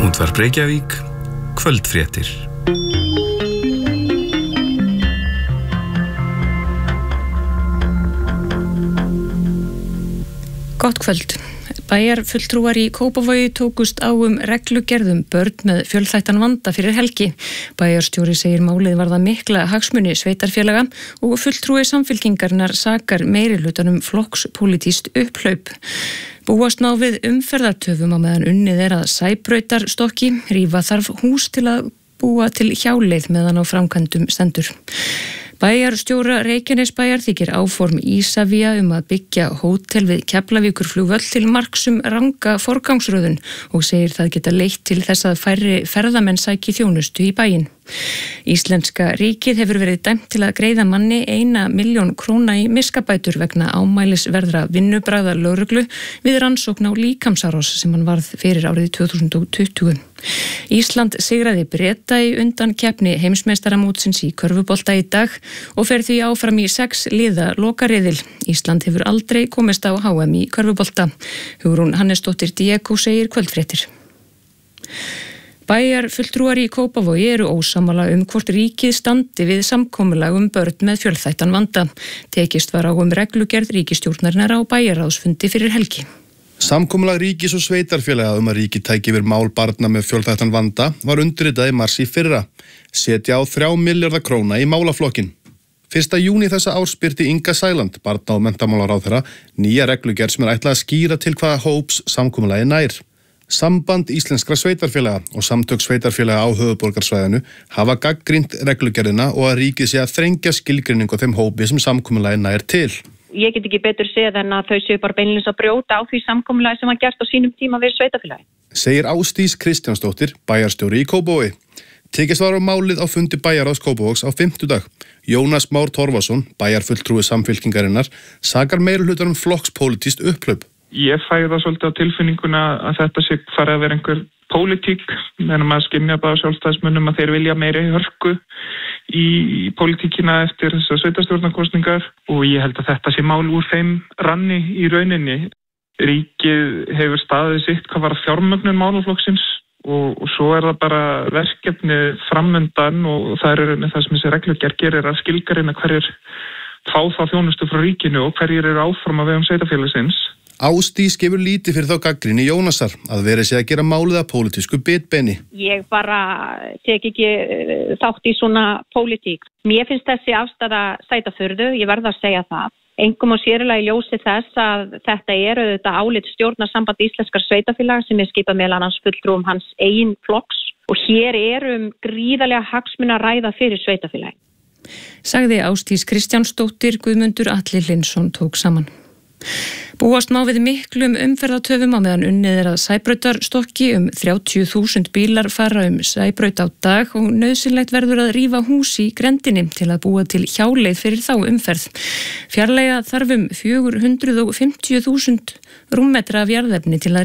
Útvarp Reykjavík, kvöldfréttir. Gott kvöld. Bæjarfulltrúar í Kópavogi tókust á reglugerð börn með fjölþættan vanda fyrir helgi. Bæjarstjóri segir málið varða mikla hagsmuni sveitarfélaga og fulltrúi Samfylkingarinnar sakar meirihlutanum flokkspólitískt upphlaup. Búast má við umferðartöfum á meðan unnið að Sæbrautarstokki, rífa þarf hús til að búa til hjáleið meðan á framkvæmdum stendur. Bæjarstjóra Reykjanesbæjar þykir áform Ísavía að byggja hótel við Keflavíkurflugvöll til marks ranga forgangsröðun og segir það geta leitt til þess að færri ferðamenn sæki þjónustu í bæinn. Íslenska ríkið hefur verið dæmt til að greiða manni 1 milljón króna í miskabætur vegna ámælisverðra vinnubragða lögreglu við rannsókn á líkamsárás sem hann varð fyrir árið 2020. Ísland sigraði Breta í undankeppni heimsmeistaramótsins í körfubolta í dag og fer því áfram í 6 liða lokariðil. Ísland hefur aldrei komist á HM í körfubolta. Hugrún Hannesdóttir Diego segir kvöldfréttir. Bæjarfulltrúar í Kópavogi eru ósammála hvort ríkið standi við samkomulag börn með fjölþættan vanda. Tekist var á reglugerð ríkisstjórnarinnar á bæjarráðsfundi fyrir helgi. Samkomulag ríkis og sveitarfélaga að ríkið tæki yfir mál barna með fjölþættan vanda var undirritað í mars í fyrra. Setja á 3 milljarða króna í málaflokkin. 1. júní þessa árs birti Inga Sæland, barna- og menntamálaráðherra, nýja reglugerð sem ætlað að skýra til hvaða hóps samkomulagi nær. Samband íslenskra sveitarfélaga og samtök sveitarfélaga á höfuðborgarsvæðinu hafa gagnrýnt reglugerðina og að ríkið sé að þrengja skilgreiningu á þeim hópi sem samkomulagi nær til. Ég get ekki betur séð en að þau séu bara beinlínis að brjóta á því samkomulagi sem var gert á sínum tíma við sveitarfélagi. Segir Ásdís Kristjánsdóttir, bæjarstjóri í Kópavogi. Tekist var á málið á fundi bæjarráðs Kópavogs á 5. dag. Jónas Már Torfason, bæjarfulltrúi Samfylkingarinnar, sakar meirihlutanum flokkspólitískt upphlaup. Ég fæ það svolítið á tilfinninguna að þetta sé farið að vera einhver pólitík, meðan maður skynja bara á sjálfstæðismönnum að þeir vilja meiri hörku í pólitíkina eftir þessar sveitarstjórnarkosningar og ég held að þetta sé mál úr þeim ranni í rauninni. Ríkið hefur staðið sitt hvað var fjármögnun málaflokksins og svo það bara verkefni framundan og það það sem þessi reglugerð gerir að skilgreina hverjir fá þá þjónustu frá ríkinu og hverjir eru áfram að vegum sveitarfélagsins. Ásdís gefur lítið fyrir þá gagnrýni Jónasar að verið sé að gera málið að pólitísku bitbeini. Ég bara tek ekki þátt í svona pólitík. Mér finnst þessi afstaða sæta furðu, ég verð að segja það. Einkum og sérlega í ljósi þess að þetta auðvitað álit stjórnarsamband íslenskar sveitarfélaga sem skipað meðal annars fulltrúum hans eigin flokks og hér gríðarlega hagsmuna ræða fyrir sveitarfélagi. Sagði Ásdís Kristjánsdóttir, Guðmundur Atli Lindsson tók saman. Búast má við miklum umferðartöfum á meðan unnið að Sæbrautarstokki 30.000 bílar fara Sæbraut á dag og nauðsynlegt verður að rífa hús í grendinni til að búa til hjáleið fyrir þá umferð. Fjarlæga þarf 450.000 rúmmetra af jarðefni til að